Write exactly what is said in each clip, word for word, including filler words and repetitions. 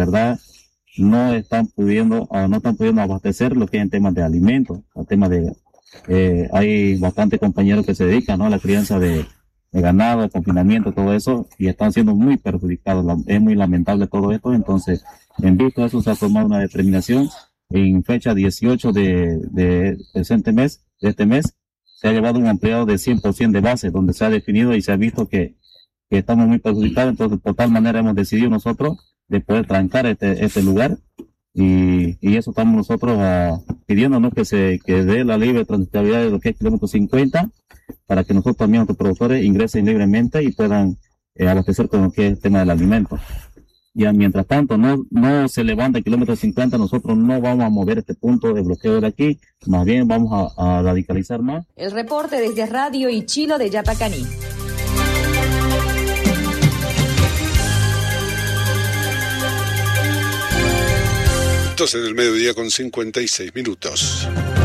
verdad no están pudiendo, uh, no están pudiendo abastecer lo que es en temas de alimentos, el tema de, eh, hay bastantes compañeros que se dedican, ¿no?, a la crianza de, de ganado, el confinamiento, todo eso, y están siendo muy perjudicados. Es muy lamentable todo esto. Entonces, en vista de eso, se ha tomado una determinación en fecha dieciocho de, de presente mes, de este mes, se ha llevado un ampliado de cien por ciento de base, donde se ha definido y se ha visto que, que estamos muy perjudicados. Entonces, por tal manera hemos decidido nosotros de poder trancar este, este lugar, y, y eso estamos nosotros uh, pidiéndonos que se que dé la libre transitabilidad de lo que es kilómetro cincuenta, para que nosotros también, nuestros productores, ingresen libremente y puedan eh, abastecer con lo que es el tema del alimento. Ya, mientras tanto, no, no se levanta el kilómetro cincuenta, nosotros no vamos a mover este punto de bloqueo de aquí, más bien vamos a, a radicalizar más. El reporte desde Radio Ichilo de Yapacaní. doce del mediodía con cincuenta y seis minutos.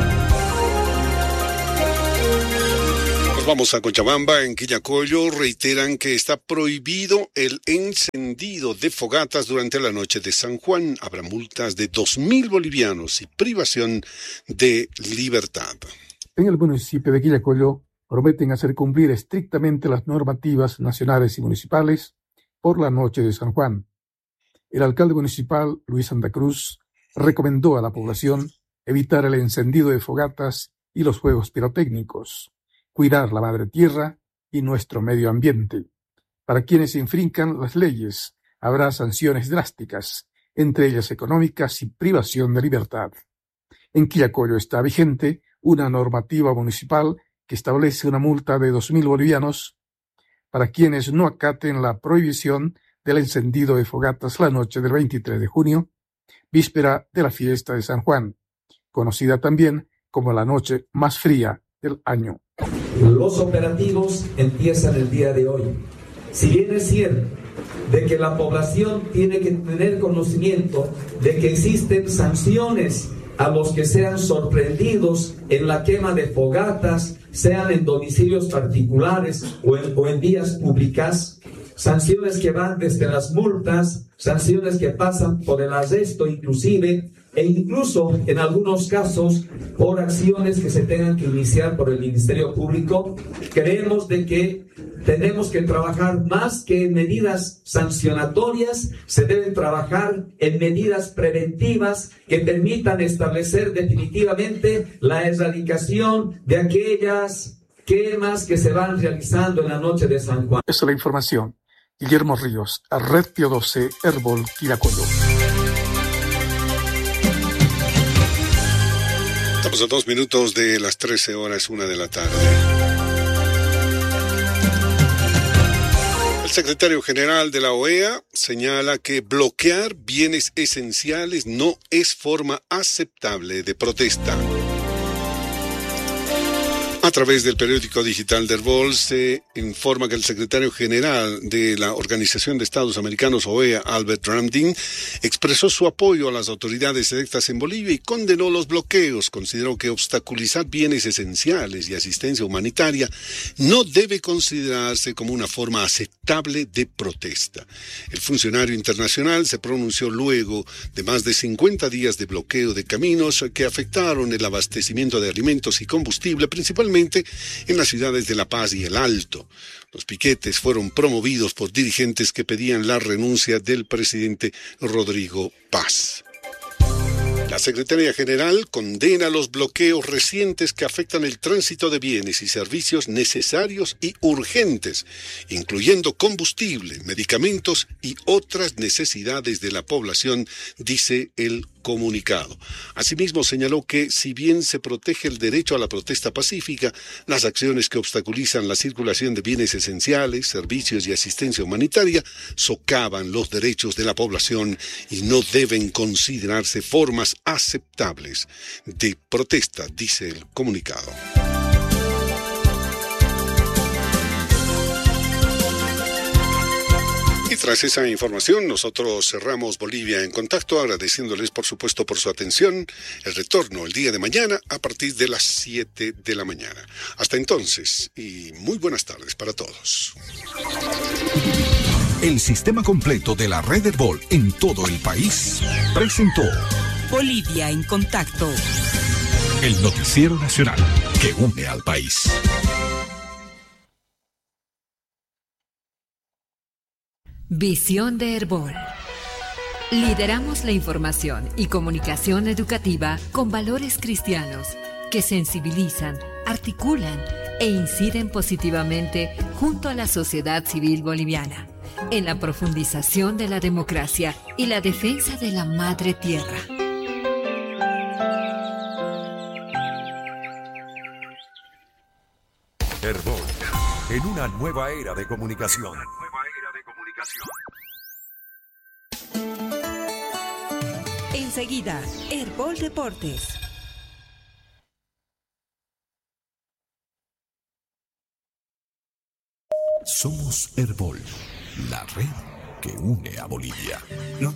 Nos vamos a Cochabamba. En Quillacollo reiteran que está prohibido el encendido de fogatas durante la noche de San Juan. Habrá multas de dos mil bolivianos y privación de libertad. En el municipio de Quillacollo prometen hacer cumplir estrictamente las normativas nacionales y municipales por la noche de San Juan. El alcalde municipal, Luis Santa Cruz, recomendó a la población evitar el encendido de fogatas y los juegos pirotécnicos, cuidar la madre tierra y nuestro medio ambiente. Para quienes infrinjan las leyes, habrá sanciones drásticas, entre ellas económicas y privación de libertad. En Quillacollo está vigente una normativa municipal que establece una multa de dos mil bolivianos para quienes no acaten la prohibición del encendido de fogatas la noche del veintitrés de junio, víspera de la fiesta de San Juan, conocida también como la noche más fría del año. Los operativos empiezan el día de hoy. Si bien es cierto de que la población tiene que tener conocimiento de que existen sanciones a los que sean sorprendidos en la quema de fogatas, sean en domicilios particulares o en, o en vías públicas, sanciones que van desde las multas, sanciones que pasan por el arresto inclusive, e incluso en algunos casos por acciones que se tengan que iniciar por el Ministerio Público. Creemos de que tenemos que trabajar más que en medidas sancionatorias, se debe trabajar en medidas preventivas que permitan establecer definitivamente la erradicación de aquellas quemas que se van realizando en la noche de San Juan. Esa es la información. Guillermo Ríos, a Red Pio doce, Herbol, Quillacollo. Estamos a dos minutos de las trece horas, una de la tarde. El secretario general de la O E A señala que bloquear bienes esenciales no es forma aceptable de protesta. A través del periódico digital Herbol se informa que el secretario general de la Organización de Estados Americanos, O E A, Albert Ramdin, expresó su apoyo a las autoridades electas en Bolivia y condenó los bloqueos. Consideró que obstaculizar bienes esenciales y asistencia humanitaria no debe considerarse como una forma aceptable de protesta. El funcionario internacional se pronunció luego de más de cincuenta días de bloqueo de caminos que afectaron el abastecimiento de alimentos y combustible, principalmente en las ciudades de La Paz y El Alto. Los piquetes fueron promovidos por dirigentes que pedían la renuncia del presidente Rodrigo Paz. La Secretaría General condena los bloqueos recientes que afectan el tránsito de bienes y servicios necesarios y urgentes, incluyendo combustible, medicamentos y otras necesidades de la población, dice el comunicado. Asimismo, señaló que si bien se protege el derecho a la protesta pacífica, las acciones que obstaculizan la circulación de bienes esenciales, servicios y asistencia humanitaria socavan los derechos de la población y no deben considerarse formas aceptables de protesta, dice el comunicado. Y tras esa información, nosotros cerramos Bolivia en Contacto, agradeciéndoles por supuesto por su atención. El retorno el día de mañana a partir de las siete de la mañana. Hasta entonces, y muy buenas tardes para todos. el sistema completo de la red Herbol en todo el país, presentó Bolivia en Contacto, el noticiero nacional que une al país. Visión de Herbol. Lideramos la información y comunicación educativa con valores cristianos que sensibilizan, articulan e inciden positivamente junto a la sociedad civil boliviana en la profundización de la democracia y la defensa de la madre tierra. Herbol, en una nueva era de comunicación. Enseguida, Herbol Deportes. Somos Herbol, la red que une a Bolivia.